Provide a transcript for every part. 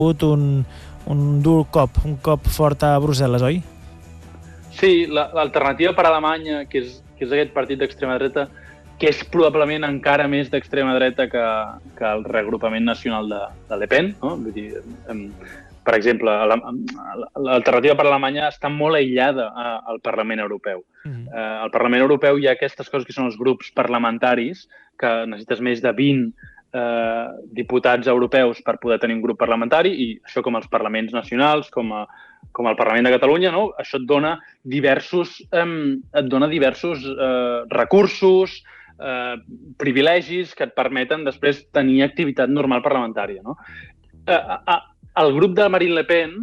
hagut un dur cop, un cop fort a Brussel·les, oi? Sí, l'alternativa per Alemanya, que és aquest partit d'extrema dreta, que és probablement encara més d'extrema dreta que el reagrupament nacional de Le Pen, no? Vull dir, per exemple, l'alternativa per Alemanya està molt aïllada al Parlament Europeu. Al Parlament Europeu hi ha aquestes coses que són els grups parlamentaris, que necessites més de 20 diputats europeus per poder tenir un grup parlamentari, i això com els parlaments nacionals, com el Parlament de Catalunya, no? Això et dona diversos recursos, privilegis que et permeten després tenir activitat normal parlamentària, no? El grup de Marine Le Pen,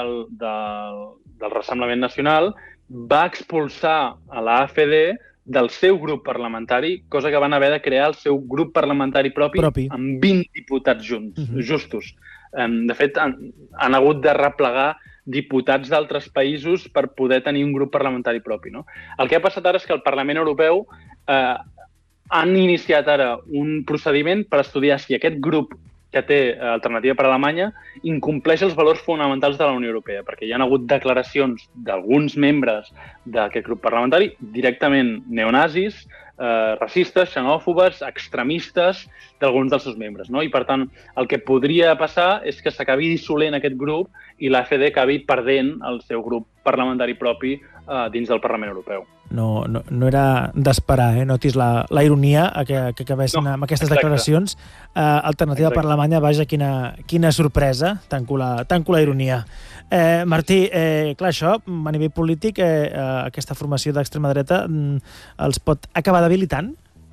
del Rassemblement Nacional, va expulsar a l'AfD del seu grup parlamentari, cosa que van haver de crear el seu grup parlamentari propi. Amb 20 diputats justos. De fet, han hagut de replegar diputats d'altres països per poder tenir un grup parlamentari propi, no? El que ha passat ara és que el Parlament Europeu han iniciat ara un procediment per estudiar si aquest grup que té Alternativa per Alemanya incompleix els valors fonamentals de la Unió Europea, perquè hi ha hagut declaracions d'alguns membres d'aquest grup parlamentari directament neonazis, racistes, xenòfobes, extremistes d'alguns dels seus membres, no? I, per tant, el que podria passar és que s'acabi dissolent aquest grup i l'AfD acabi perdent el seu grup parlamentari propi dins del Parlament Europeu. No era d'esperar, notis la ironia que acabessin amb aquestes declaracions. Alternativa per Alemanya, vaja, quina sorpresa, tanco la ironia. Martí, clar, això, a nivell polític, aquesta formació d'extrema dreta els pot acabar debilitant?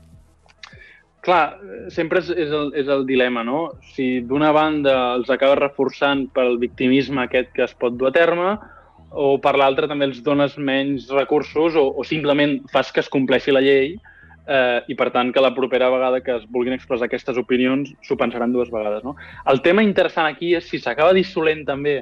Clar, sempre és el dilema, no? Si d'una banda els acaba reforçant pel victimisme aquest que es pot dur a terme, o per l'altra també els dones menys recursos o simplement fas que es compleixi la llei i, per tant, que la propera vegada que es vulguin expressar aquestes opinions s'ho pensaran dues vegades, no? El tema interessant aquí és si s'acaba dissolent també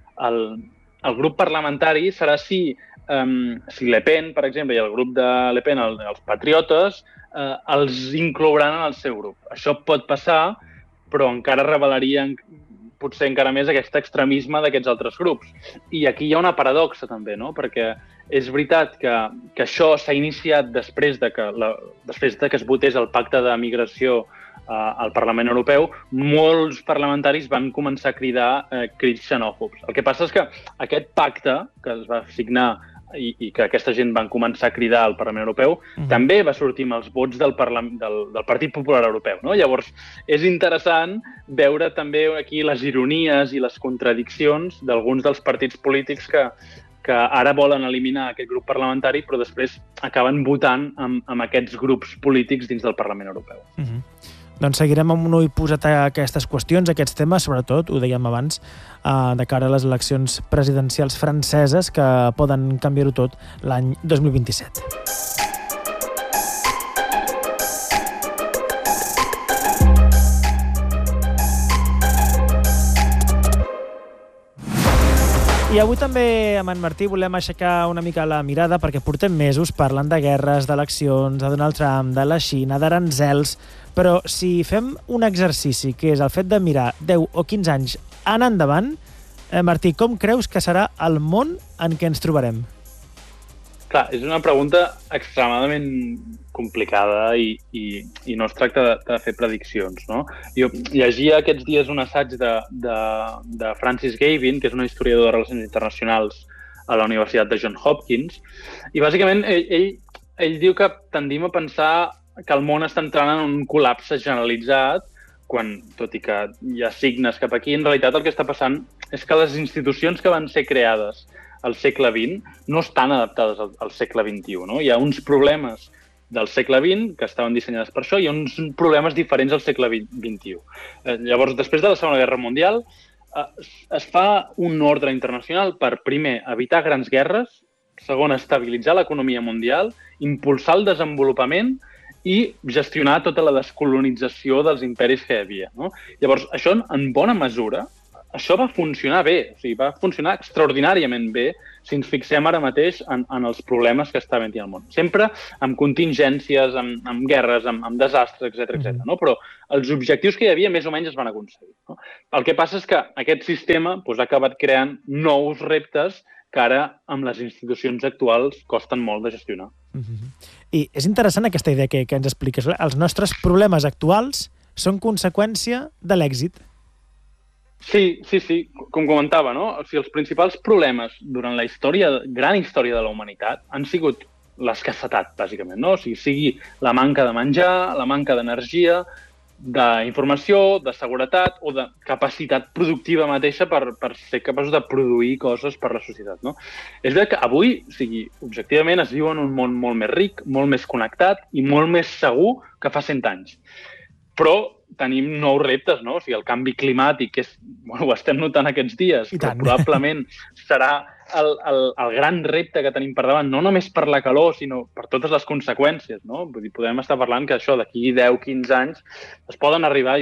el grup parlamentari, serà si Le Pen, per exemple, i el grup de Le Pen, els patriotes, els inclouran en el seu grup. Això pot passar, però encara revelaria potser encara més aquest extremisme d'aquests altres grups. I aquí hi ha una paradoxa també, no? Perquè és veritat que això s'ha iniciat després de que es votés el pacte de migració al Parlament Europeu. Molts parlamentaris van començar a cridar crits xenòfobs. El que passa és que aquest pacte que es va signar i que aquesta gent van començar a cridar al Parlament Europeu, també va sortir amb els vots del Partit Popular Europeu, no? Llavors, és interessant veure també aquí les ironies i les contradiccions d'alguns dels partits polítics que ara volen eliminar aquest grup parlamentari, però després acaben votant amb aquests grups polítics dins del Parlament Europeu. Doncs seguirem amb un ull posat a aquestes qüestions, a aquests temes, sobretot, ho dèiem abans, de cara a les eleccions presidencials franceses que poden canviar-ho tot l'any 2027. I avui també, amb en Martí, volem aixecar una mica la mirada perquè portem mesos parlant de guerres, d'eleccions, de Donald Trump, de la Xina, d'aranzels, però si fem un exercici, que és el fet de mirar 10 o 15 anys en endavant, Martí, com creus que serà el món en què ens trobarem? Clar, és una pregunta extremadament complicada i no es tracta de fer prediccions, no? Jo llegia aquests dies un assaig de Francis Gavin, que és un historiador de relacions internacionals a la Universitat de Johns Hopkins, i bàsicament ell diu que tendim a pensar que el món està entrant en un col·lapse generalitzat, quan, tot i que hi ha signes cap aquí, en realitat el que està passant és que les institucions que van ser creades al segle XX no estan adaptades al segle XXI, no? Hi ha uns problemes del segle XX que estaven dissenyades per això i uns problemes diferents al segle XXI. Llavors, després de la Segona Guerra Mundial, es fa un ordre internacional per, primer, evitar grans guerres, segon, estabilitzar l'economia mundial, impulsar el desenvolupament i gestionar tota la descolonització dels imperis que hi havia, no? Llavors, això, en bona mesura, això va funcionar bé, o sigui, va funcionar extraordinàriament bé si ens fixem ara mateix en els problemes que està havent-hi al món. Sempre amb contingències, amb guerres, amb desastres, etc. No? Però els objectius que hi havia més o menys es van aconseguir. No? El que passa és que aquest sistema ha acabat creant nous reptes que ara amb les institucions actuals costen molt de gestionar. I és interessant aquesta idea que ens expliques. Els nostres problemes actuals són conseqüència de l'èxit. Sí. Com comentava, no? O sigui, els principals problemes durant la gran història de la humanitat han sigut l'escassetat, bàsicament, no? O sigui la manca de menjar, la manca d'energia, d'informació, de seguretat o de capacitat productiva mateixa per ser capaços de produir coses per la societat, no? És veritat que avui, objectivament, es viu en un món molt més ric, molt més connectat i molt més segur que fa 100 anys. Però tenim nous reptes, no? O sigui, el canvi climàtic, ho estem notant aquests dies, però probablement serà el gran repte que tenim per davant, no només per la calor, sinó per totes les conseqüències, no? Vull dir, podem estar parlant que això d'aquí 10-15 anys es poden arribar,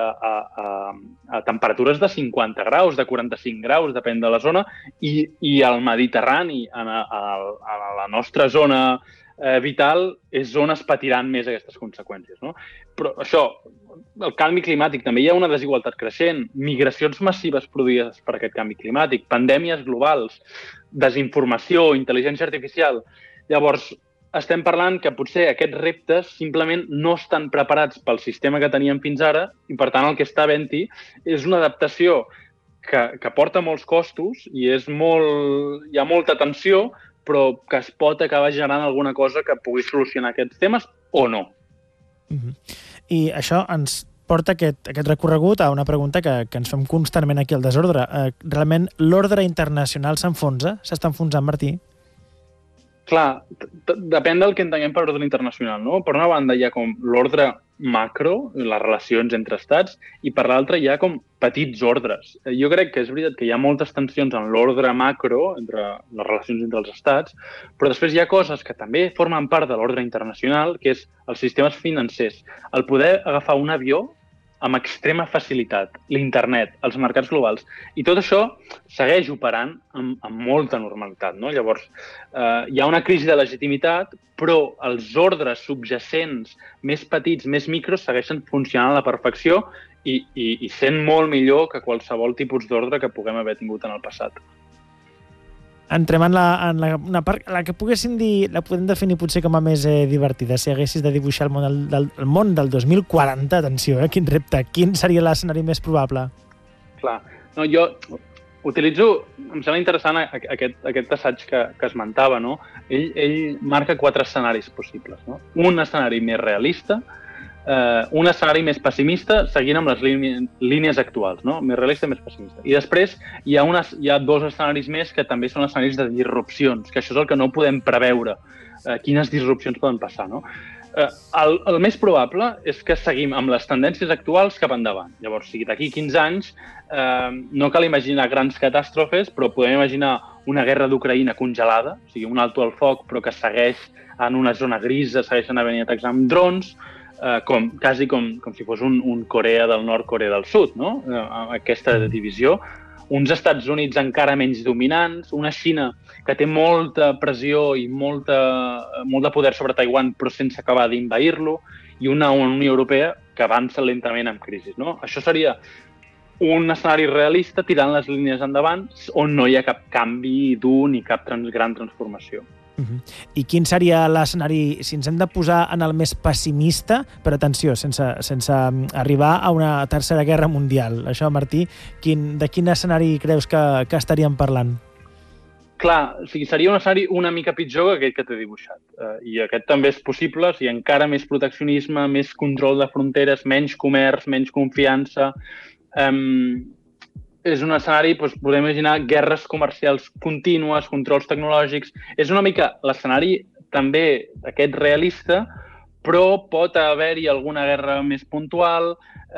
a temperatures de 50 graus, de 45 graus, depèn de la zona, i al Mediterrani, a la nostra zona vital, és on es patiran més aquestes conseqüències, no? Però això, el canvi climàtic, també hi ha una desigualtat creixent, migracions massives produïdes per aquest canvi climàtic, pandèmies globals, desinformació, intel·ligència artificial. Llavors, estem parlant que potser aquests reptes simplement no estan preparats pel sistema que teníem fins ara i, per tant, el que està havent-hi és una adaptació que porta molts costos i hi ha molta tensió, però que es pot acabar generant alguna cosa que pugui solucionar aquests temes o no. I això ens porta aquest recorregut a una pregunta que ens fem constantment aquí al Desordre. Realment, l'ordre internacional s'enfonsa? S'està enfonsant, Martí? Clar, depèn del que entenguem per ordre internacional, no? Per una banda hi ha com l'ordre macro, les relacions entre estats, i per l'altra hi ha com petits ordres. Jo crec que és veritat que hi ha moltes tensions en l'ordre macro, entre les relacions entre els estats, però després hi ha coses que també formen part de l'ordre internacional, que és els sistemes financers. El poder agafar un avió amb extrema facilitat, l'internet, els mercats globals. I tot això segueix operant amb molta normalitat, no? Llavors, hi ha una crisi de legitimitat, però els ordres subjacents més petits, més micros, segueixen funcionant a la perfecció i sent molt millor que qualsevol tipus d'ordre que puguem haver tingut en el passat. Entrem en una part, la que poguéssim dir, la podem definir potser com a més divertida. Si haguessis de dibuixar el món del 2040, atenció, quin repte, quin seria l'escenari més probable? Clar, no, jo utilitzo, em sembla interessant aquest assaig que esmentava, no? Ell marca 4 escenaris possibles, no? Un escenari més realista, un escenari més pessimista, seguint amb les línies actuals, no? Més realista i més pessimista. I després hi ha 2 escenaris més que també són escenaris de disrupcions, que això és el que no podem preveure, quines disrupcions poden passar, no? El més probable és que seguim amb les tendències actuals cap endavant. Llavors, si d'aquí 15 anys no cal imaginar grans catàstrofes, però podem imaginar una guerra d'Ucraïna congelada, o sigui, un alto al foc, però que segueix en una zona grisa, segueixen havent atacs amb drons, quasi com si fos un Corea del Nord, Corea del Sud, no? Aquesta divisió. Uns Estats Units encara menys dominants, una Xina que té molta pressió i molt de poder sobre Taiwan, però sense acabar d'invair-lo, i una Unió Europea que avança lentament en crisi, no? Això seria un escenari realista tirant les línies endavant on no hi ha cap canvi dur ni cap gran transformació. I quin seria l'escenari, si ens hem de posar en el més pessimista, però atenció, sense arribar a una tercera guerra mundial? Això, Martí, de quin escenari creus que estaríem parlant? Clar, seria un escenari una mica pitjor que aquest que t'he dibuixat. I aquest també és possible, encara més proteccionisme, més control de fronteres, menys comerç, menys confiança. És un escenari, podem imaginar, guerres comercials contínues, controls tecnològics. És una mica l'escenari també aquest realista, però pot haver-hi alguna guerra més puntual.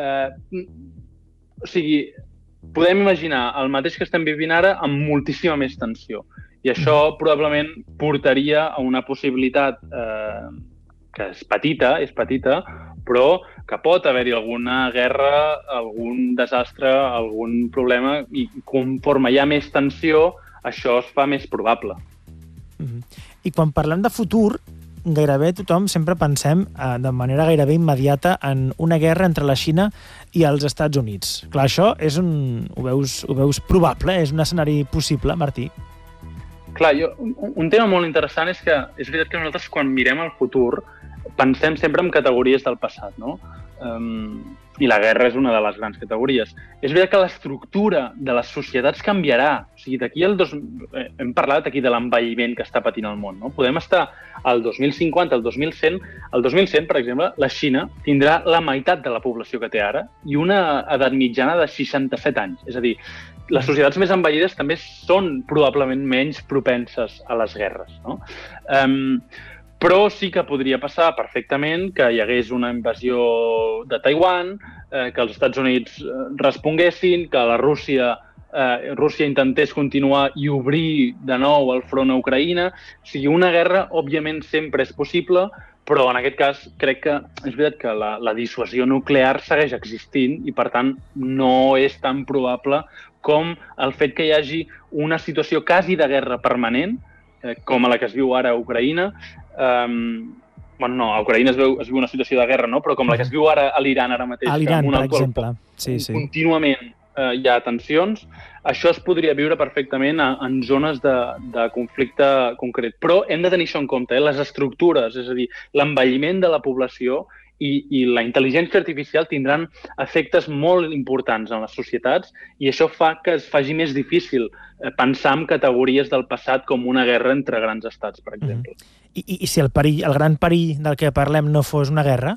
O sigui, podem imaginar el mateix que estem vivint ara amb moltíssima més tensió. I això probablement portaria a una possibilitat que és petita, però que pot haver-hi alguna guerra, algun desastre, algun problema, i conforme hi ha més tensió, això es fa més probable. I quan parlem de futur, gairebé tothom sempre pensem de manera gairebé immediata en una guerra entre la Xina i els Estats Units. Clar, això és ho veus probable, és un escenari possible, Martí? Clar, un tema molt interessant és que és veritat que nosaltres quan mirem el futur pensem sempre en categories del passat, no? I la guerra és una de les grans categories. És veritat que l'estructura de les societats canviarà. O sigui, hem parlat aquí de l'envelliment que està patint el món, no? Podem estar al 2050, al 2100. Al 2100, per exemple, la Xina tindrà la meitat de la població que té ara i una edat mitjana de 67 anys. És a dir, les societats més envellides també són probablement menys propenses a les guerres, no? Però sí que podria passar perfectament que hi hagués una invasió de Taiwan, que els Estats Units responguessin, que la Rússia intentés continuar i obrir de nou el front a Ucraïna. O sigui, una guerra, òbviament, sempre és possible, però en aquest cas crec que és veritat que la dissuasió nuclear segueix existint i, per tant, no és tan probable com el fet que hi hagi una situació quasi de guerra permanent, com a la que es viu ara a Ucraïna. Bueno, no, a Ucraïna es viu una situació de guerra, no? Però com la que es viu ara a l'Iran ara mateix. A l'Iran, per exemple. Sí. Contínuament hi ha tensions. Això es podria viure perfectament en zones de conflicte concret. Però hem de tenir això en compte, les estructures, és a dir, l'envelliment de la població i la intel·ligència artificial tindran efectes molt importants en les societats i això fa que es faci més difícil pensar en categories del passat com una guerra entre grans estats, per exemple. I si el gran perill del que parlem no fos una guerra?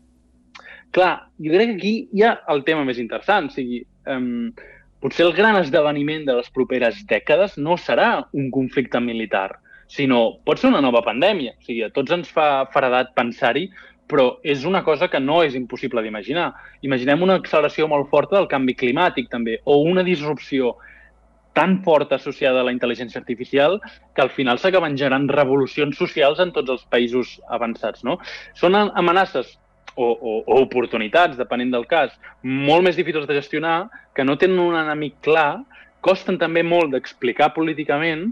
Clar, jo crec que aquí hi ha el tema més interessant. O sigui, potser el gran esdeveniment de les properes dècades no serà un conflicte militar, sinó pot ser una nova pandèmia. O sigui, a tots ens fa feredat pensar-hi, però és una cosa que no és impossible d'imaginar. Imaginem una acceleració molt forta del canvi climàtic, també, o una disrupció tan forta associada a la intel·ligència artificial que al final s'acaben generant revolucions socials en tots els països avançats, no? Són amenaces o oportunitats, depenent del cas, molt més difícils de gestionar, que no tenen un enemic clar, costen també molt d'explicar políticament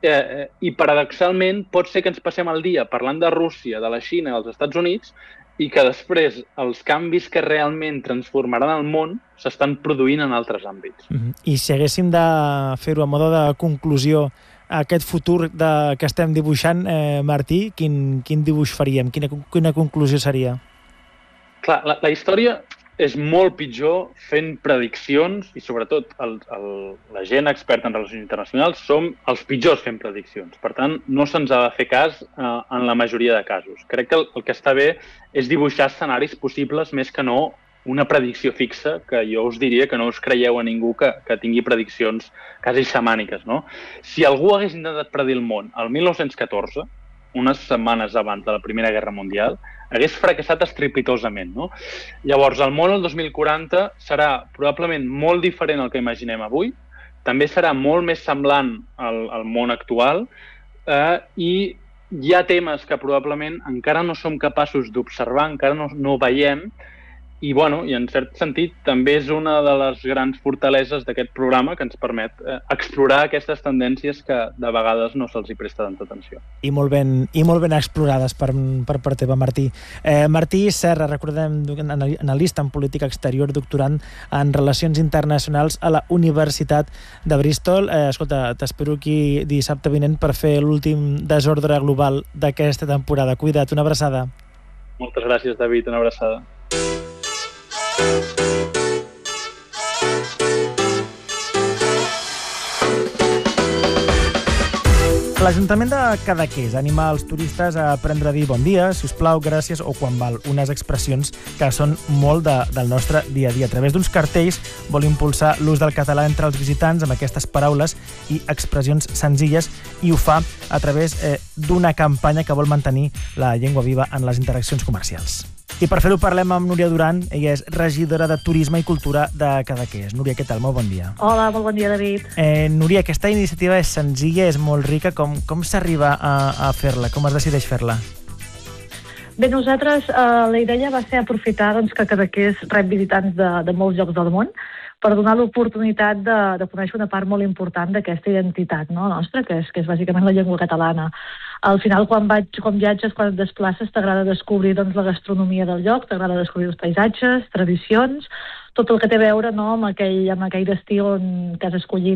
i paradoxalment pot ser que ens passem el dia parlant de Rússia, de la Xina, dels Estats Units i que després els canvis que realment transformaran el món s'estan produint en altres àmbits. I si haguéssim de fer-ho a modo de conclusió, aquest futur que estem dibuixant, Martí, quin dibuix faríem? Quina conclusió seria? Clar, la història és molt pitjor fent prediccions i, sobretot, la gent experta en relacions internacionals som els pitjors fent prediccions. Per tant, no se'ns ha de fer cas en la majoria de casos. Crec que el que està bé és dibuixar escenaris possibles més que no una predicció fixa, que jo us diria que no us creieu a ningú que tingui prediccions quasi xamàniques, no? Si algú hagués intentat predir el món el 1914, unes setmanes abans de la Primera Guerra Mundial, hagués fracassat estrepitosament, no? Llavors, el món el 2040 serà probablement molt diferent al que imaginem avui, també serà molt més semblant al món actual i hi ha temes que probablement encara no som capaços d'observar, encara no veiem, i, bueno, i en cert sentit també és una de les grans fortaleses d'aquest programa que ens permet explorar aquestes tendències que de vegades no se'ls hi presta tanta atenció. I molt ben explorades per part teva, Martí. Martí Serra, recordem, analista en política exterior, doctorant en relacions internacionals a la Universitat de Bristol. Escolta, t'espero aquí dissabte vinent per fer l'últim desordre global d'aquesta temporada. Cuida't, una abraçada. Moltes gràcies, David, una abraçada. L'Ajuntament de Cadaqués anima els turistes a aprendre a dir bon dia, sisplau, gràcies o quan val, unes expressions que són molt del nostre dia a dia. A través d'uns cartells vol impulsar l'ús del català entre els visitants amb aquestes paraules i expressions senzilles i ho fa a través d'una campanya que vol mantenir la llengua viva en les interaccions comercials. I per fer-ho parlem amb Núria Duran, ella és regidora de Turisme i Cultura de Cadaqués. Núria, què tal? Molt bon dia. Hola, molt bon dia, David. Núria, aquesta iniciativa és senzilla, és molt rica. Com s'arriba a fer-la? Com es decideix fer-la? Bé, nosaltres la idea va ser aprofitar que Cadaqués rep visitants de molts llocs del món per donar l'oportunitat de conèixer una part molt important d'aquesta identitat nostra, que és bàsicament la llengua catalana. Al final, quan viatges, quan et desplaces, t'agrada descobrir la gastronomia del lloc, t'agrada descobrir els paisatges, tradicions, tot el que té a veure amb aquell destí que has escollit